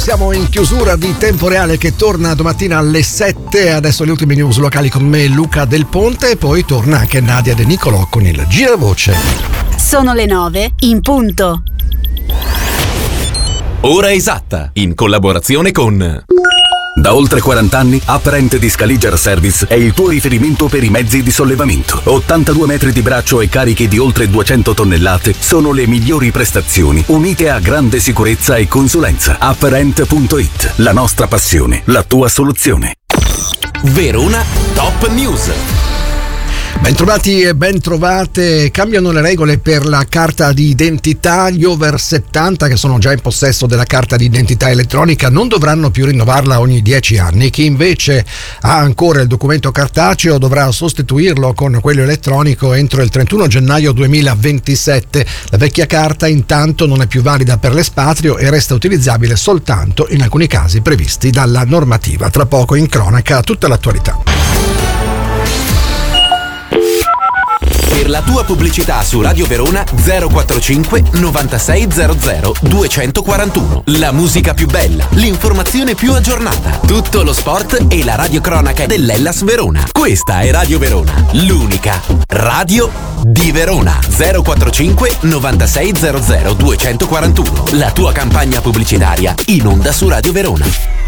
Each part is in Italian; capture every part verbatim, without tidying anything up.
Siamo in chiusura di Tempo Reale che torna domattina alle sette. Adesso le ultime news locali con me, Luca Del Ponte, e poi torna anche Nadia De Nicolò con il Giravoce. Sono le nove in punto. Ora esatta, in collaborazione con... Da oltre quaranta anni, Apparent di Scaliger Service è il tuo riferimento per i mezzi di sollevamento. ottantadue metri di braccio e carichi di oltre duecento tonnellate sono le migliori prestazioni, unite a grande sicurezza e consulenza. Apparent punto it, la nostra passione, la tua soluzione. Verona Top News. Bentrovati e bentrovate. Cambiano le regole per la carta di identità. Gli over settanta che sono già in possesso della carta di identità elettronica non dovranno più rinnovarla ogni dieci anni. Chi invece ha ancora il documento cartaceo dovrà sostituirlo con quello elettronico entro il trentuno gennaio duemilaventisette. La vecchia carta intanto non è più valida per l'espatrio e resta utilizzabile soltanto in alcuni casi previsti dalla normativa. Tra poco in cronaca tutta l'attualità. Per la tua pubblicità su Radio Verona zero quarantacinque novantasei zero zero duecentoquarantuno. La musica più bella, l'informazione più aggiornata, tutto lo sport e la radiocronaca dell'Hellas Verona. Questa è Radio Verona, l'unica radio di Verona. zero quarantacinque novantasei zero zero duecentoquarantuno. La tua campagna pubblicitaria in onda su Radio Verona.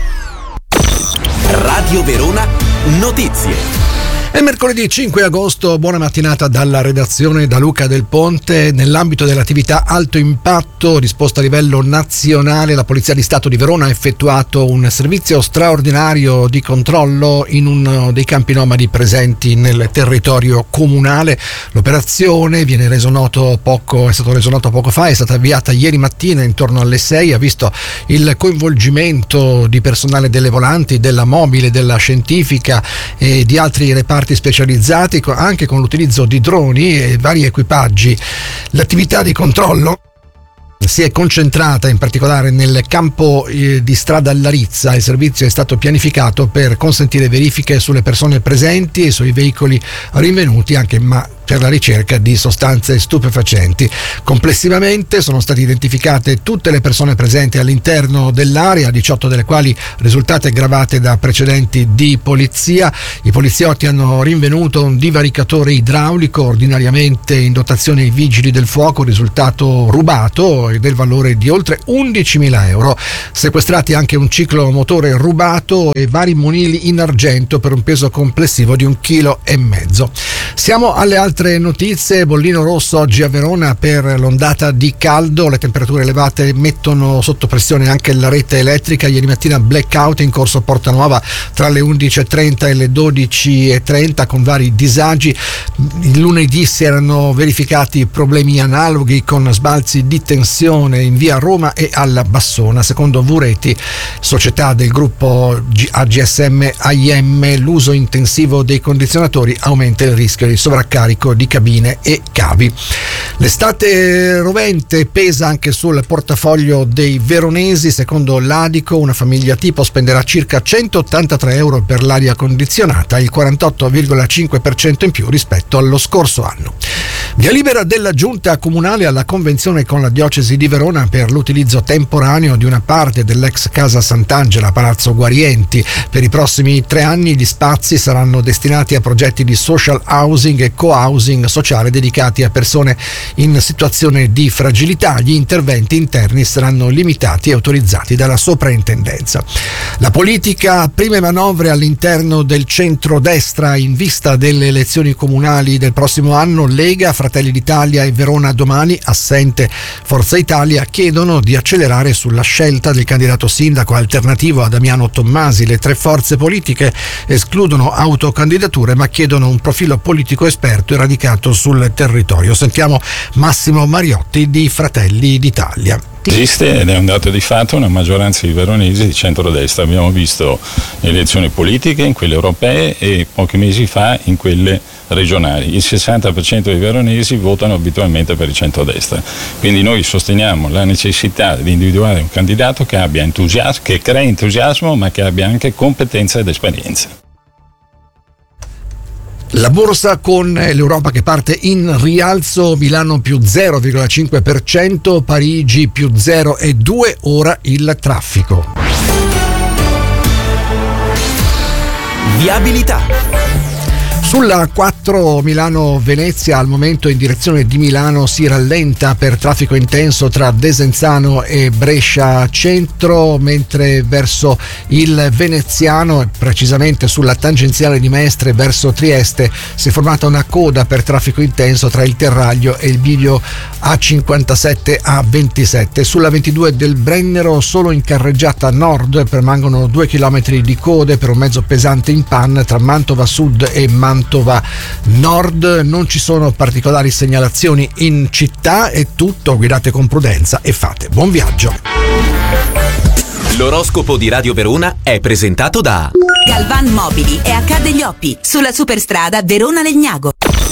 Radio Verona Notizie. È mercoledì cinque agosto, buona mattinata dalla redazione da Luca Del Ponte. Nell'ambito dell'attività alto impatto disposta a livello nazionale, la Polizia di Stato di Verona ha effettuato un servizio straordinario di controllo in uno dei campi nomadi presenti nel territorio comunale. L'operazione viene reso noto poco, è stato reso noto poco fa, è stata avviata ieri mattina intorno alle sei, ha visto il coinvolgimento di personale delle volanti, della mobile, della scientifica e di altri reparti specializzati, anche con l'utilizzo di droni e vari equipaggi. L'attività di controllo si è concentrata in particolare nel campo eh, di Strada Larizza. Il servizio è stato pianificato per consentire verifiche sulle persone presenti e sui veicoli rinvenuti, anche ma per la ricerca di sostanze stupefacenti. Complessivamente sono state identificate tutte le persone presenti all'interno dell'area, diciotto delle quali risultate gravate da precedenti di polizia. I poliziotti hanno rinvenuto un divaricatore idraulico ordinariamente in dotazione ai vigili del fuoco, risultato rubato e del valore di oltre undicimila euro. Sequestrati anche un ciclomotore rubato e vari monili in argento per un peso complessivo di un chilo e mezzo. Siamo alle altre notizie. Bollino rosso oggi a Verona per l'ondata di caldo. Le temperature elevate mettono sotto pressione anche la rete elettrica. Ieri mattina blackout in corso Porta Nuova tra le undici e trenta e le dodici e trenta con vari disagi. Il lunedì si erano verificati problemi analoghi con sbalzi di tensione in via Roma e alla Bassona. Secondo Vureti, società del gruppo A G S M I M, l'uso intensivo dei condizionatori aumenta il rischio di sovraccarico di cabine e cavi. L'estate rovente pesa anche sul portafoglio dei veronesi. Secondo l'Adico, una famiglia tipo spenderà circa centottantatré euro per l'aria condizionata, il quarantotto virgola cinque per cento in più rispetto allo scorso anno. Via libera della giunta comunale alla convenzione con la diocesi di Verona per l'utilizzo temporaneo di una parte dell'ex casa Sant'Angela, Palazzo Guarienti. Per i prossimi tre anni gli spazi saranno destinati a progetti di social housing e co-housing sociale dedicati a persone in situazione di fragilità. Gli interventi interni saranno limitati e autorizzati dalla soprintendenza. La politica, prime manovre all'interno del centrodestra in vista delle elezioni comunali del prossimo anno. Lega, Fratelli d'Italia e Verona Domani, assente Forza Italia, chiedono di accelerare sulla scelta del candidato sindaco alternativo a Damiano Tommasi. Le tre forze politiche escludono autocandidature ma chiedono un profilo politico esperto e radicato sul territorio. Sentiamo Massimo Mariotti di Fratelli d'Italia. Esiste, ed è un dato di fatto, una maggioranza di veronesi di centrodestra. Abbiamo visto le elezioni politiche, in quelle europee e pochi mesi fa in quelle regionali. Il sessanta per cento dei veronesi votano abitualmente per il centrodestra. Quindi noi sosteniamo la necessità di individuare un candidato che abbia entusiasmo, che crei entusiasmo, ma che abbia anche competenza ed esperienza. La borsa con l'Europa che parte in rialzo, Milano più zero virgola cinque per cento, Parigi più zero virgola due, ora il traffico. Viabilità. Sulla quattro Milano-Venezia al momento in direzione di Milano si rallenta per traffico intenso tra Desenzano e Brescia Centro, mentre verso il Veneziano, precisamente sulla tangenziale di Mestre verso Trieste, si è formata una coda per traffico intenso tra il Terraglio e il bivio A cinquantasette A ventisette. Sulla ventidue del Brennero solo in carreggiata nord permangono due chilometri di code per un mezzo pesante in panne tra Mantova Sud e Mantova Nord. Non ci sono particolari segnalazioni in città, è tutto, guidate con prudenza e fate buon viaggio. L'oroscopo di Radio Verona è presentato da Galvan Mobili e H degli Oppi, sulla superstrada Verona-Legnago.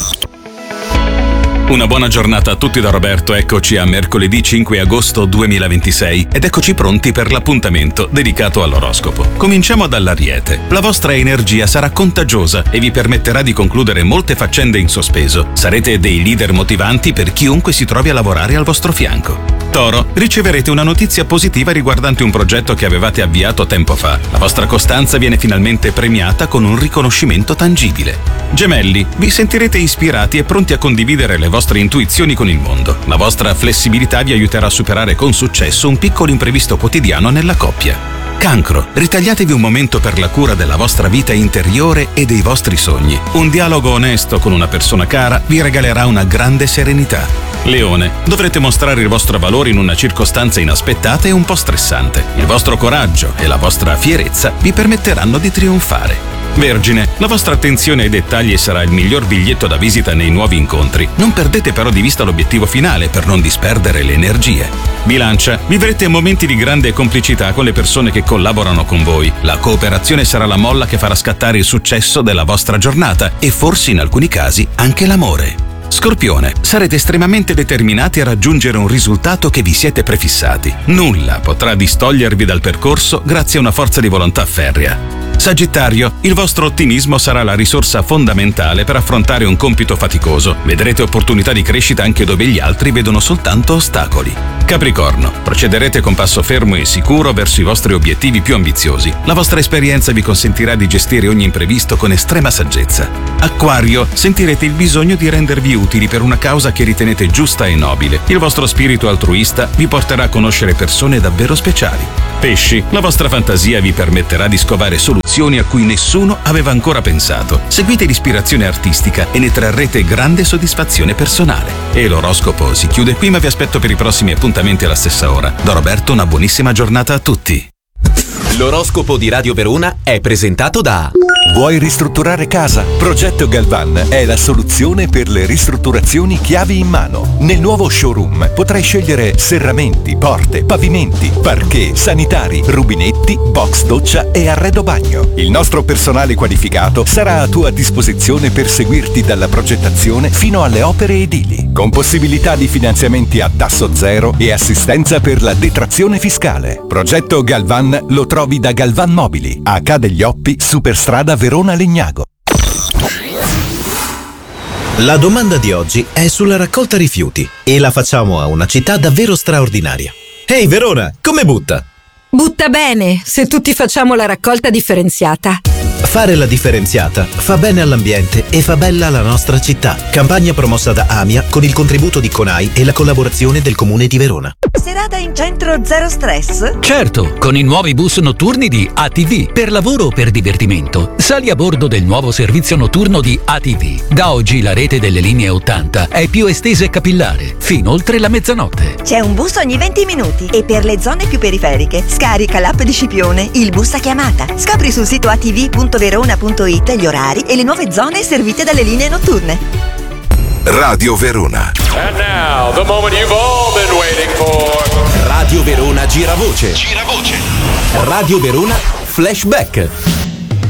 Una buona giornata a tutti da Roberto, eccoci a mercoledì cinque agosto duemilaventisei ed eccoci pronti per l'appuntamento dedicato all'oroscopo. Cominciamo dall'Ariete. La vostra energia sarà contagiosa e vi permetterà di concludere molte faccende in sospeso. Sarete dei leader motivanti per chiunque si trovi a lavorare al vostro fianco. Toro, riceverete una notizia positiva riguardante un progetto che avevate avviato tempo fa. La vostra costanza viene finalmente premiata con un riconoscimento tangibile. Gemelli, vi sentirete ispirati e pronti a condividere le vostre intuizioni con il mondo. La vostra flessibilità vi aiuterà a superare con successo un piccolo imprevisto quotidiano nella coppia. Cancro, ritagliatevi un momento per la cura della vostra vita interiore e dei vostri sogni. Un dialogo onesto con una persona cara vi regalerà una grande serenità. Leone, dovrete mostrare il vostro valore in una circostanza inaspettata e un po' stressante. Il vostro coraggio e la vostra fierezza vi permetteranno di trionfare. Vergine, la vostra attenzione ai dettagli sarà il miglior biglietto da visita nei nuovi incontri. Non perdete però di vista l'obiettivo finale per non disperdere le energie. Bilancia, vivrete momenti di grande complicità con le persone che collaborano con voi. La cooperazione sarà la molla che farà scattare il successo della vostra giornata e forse in alcuni casi anche l'amore. Scorpione, sarete estremamente determinati a raggiungere un risultato che vi siete prefissati. Nulla potrà distogliervi dal percorso grazie a una forza di volontà ferrea. Sagittario, il vostro ottimismo sarà la risorsa fondamentale per affrontare un compito faticoso. Vedrete opportunità di crescita anche dove gli altri vedono soltanto ostacoli. Capricorno, procederete con passo fermo e sicuro verso i vostri obiettivi più ambiziosi. La vostra esperienza vi consentirà di gestire ogni imprevisto con estrema saggezza. Acquario, sentirete il bisogno di rendervi utili per una causa che ritenete giusta e nobile. Il vostro spirito altruista vi porterà a conoscere persone davvero speciali. Pesci, la vostra fantasia vi permetterà di scovare soluzioni a cui nessuno aveva ancora pensato. Seguite l'ispirazione artistica e ne trarrete grande soddisfazione personale. E l'oroscopo si chiude qui, ma vi aspetto per i prossimi appuntamenti alla stessa ora. Da Roberto una buonissima giornata a tutti. L'oroscopo di Radio Verona è presentato da... Vuoi ristrutturare casa? Progetto Galvan è la soluzione per le ristrutturazioni chiavi in mano. Nel nuovo showroom potrai scegliere serramenti, porte, pavimenti, parquet, sanitari, rubinetti, box doccia e arredo bagno. Il nostro personale qualificato sarà a tua disposizione per seguirti dalla progettazione fino alle opere edili, con possibilità di finanziamenti a tasso zero e assistenza per la detrazione fiscale. Progetto Galvan lo trovi da Galvan Mobili, H degli Oppi, Superstrada Verona-Legnago. La domanda di oggi è sulla raccolta rifiuti e la facciamo a una città davvero straordinaria. Ehi Verona, come butta? Butta bene, se tutti facciamo la raccolta differenziata. Fare la differenziata fa bene all'ambiente e fa bella la nostra città. Campagna promossa da AMIA con il contributo di CONAI e la collaborazione del Comune di Verona. Serata in centro zero stress? Certo, con i nuovi bus notturni di A T V. Per lavoro o per divertimento, sali a bordo del nuovo servizio notturno di A T V. Da oggi la rete delle linee ottanta è più estesa e capillare, fino oltre la mezzanotte. C'è un bus ogni venti minuti e per le zone più periferiche scarica l'app di Scipione, il bus a chiamata. Scopri sul sito a t v punto verona punto it gli orari e le nuove zone servite dalle linee notturne. Radio Verona. And now, the moment you've all been waiting for. Radio Verona Giravoce. Giravoce. Radio Verona Flashback.